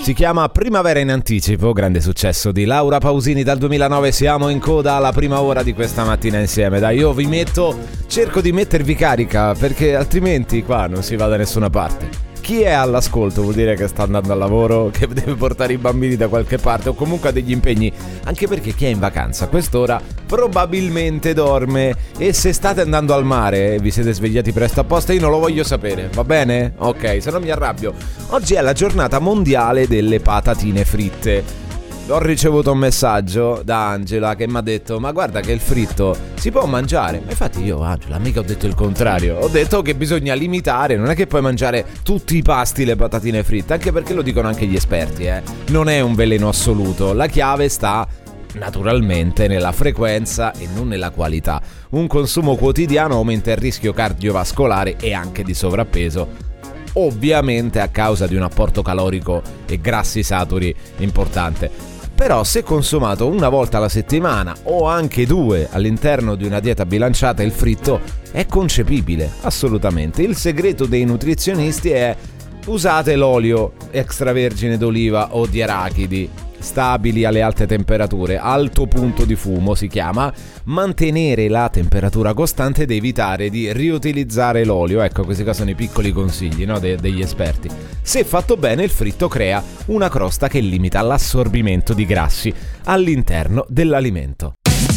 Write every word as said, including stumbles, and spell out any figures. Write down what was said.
Si chiama Primavera in anticipo, grande successo di Laura Pausini dal duemilanove. Siamo in coda alla prima ora di questa mattina insieme. Dai, io vi metto, cerco di mettervi carica, perché altrimenti qua non si va da nessuna parte. Chi è all'ascolto vuol dire che sta andando al lavoro, che deve portare i bambini da qualche parte o comunque ha degli impegni, anche perché chi è in vacanza a quest'ora probabilmente dorme. E se state andando al mare e vi siete svegliati presto apposta, io non lo voglio sapere, va bene? Ok, se no mi arrabbio. Oggi è la giornata mondiale delle patatine fritte. Ho ricevuto un messaggio da Angela che mi ha detto: ma guarda che il fritto si può mangiare. Ma infatti io, Angela, mica ho detto il contrario. Ho detto che bisogna limitare, non è che puoi mangiare tutti i pasti le patatine fritte, anche perché lo dicono anche gli esperti, eh. Non è un veleno assoluto. La chiave sta naturalmente nella frequenza e non nella qualità. Un consumo quotidiano aumenta il rischio cardiovascolare e anche di sovrappeso, ovviamente a causa di un apporto calorico e grassi saturi importante. Però se consumato una volta alla settimana o anche due all'interno di una dieta bilanciata, il fritto è concepibile, assolutamente. Il segreto dei nutrizionisti è: usate l'olio extravergine d'oliva o di arachidi, stabili alle alte temperature, alto punto di fumo si chiama, mantenere la temperatura costante ed evitare di riutilizzare l'olio. Ecco, questi qua sono i piccoli consigli, no, de- degli esperti. Se fatto bene, il fritto crea una crosta che limita l'assorbimento di grassi all'interno dell'alimento.